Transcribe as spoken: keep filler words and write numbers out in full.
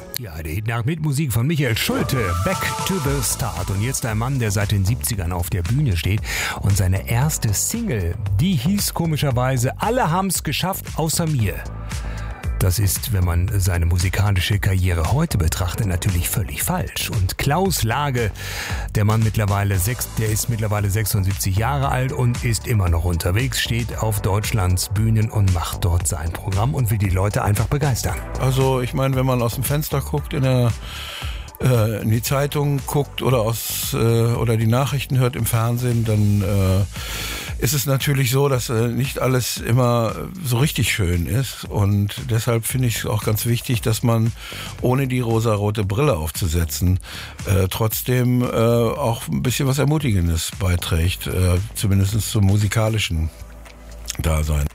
Ja, der Hitnacht mit Musik von Michael Schulte, Back to the Start. Und jetzt ein Mann, der seit den siebzigern auf der Bühne steht. Und seine erste Single, die hieß komischerweise Alle haben's geschafft, außer mir. Das ist, wenn man seine musikalische Karriere heute betrachtet, natürlich völlig falsch. Und Klaus Lage, der Mann mittlerweile sechs, der ist mittlerweile sechsundsiebzig Jahre alt und ist immer noch unterwegs, steht auf Deutschlands Bühnen und macht dort sein Programm und will die Leute einfach begeistern. Also ich meine, wenn man aus dem Fenster guckt, in der äh, in die Zeitung guckt oder aus äh, oder die Nachrichten hört im Fernsehen, dann äh, ist es natürlich so, dass äh, nicht alles immer so richtig schön ist, und deshalb finde ich es auch ganz wichtig, dass man, ohne die rosarote Brille aufzusetzen, äh, trotzdem äh, auch ein bisschen was Ermutigendes beiträgt, äh, zumindest zum musikalischen Dasein.